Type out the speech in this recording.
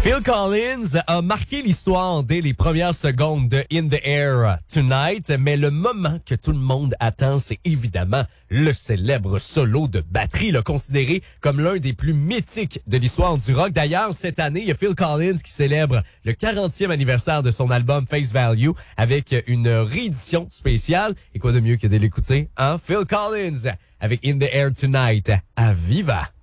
Phil Collins a marqué l'histoire dès les premières secondes de In the Air Tonight, mais le moment que tout le monde attend, c'est évidemment le célèbre solo de batterie, le considéré comme l'un des plus mythiques de l'histoire du rock. D'ailleurs, cette année, il y a Phil Collins qui célèbre le 40e anniversaire de son album Face Value avec une réédition spéciale. Et quoi de mieux que de l'écouter, hein? Phil Collins avec In the Air Tonight à Viva.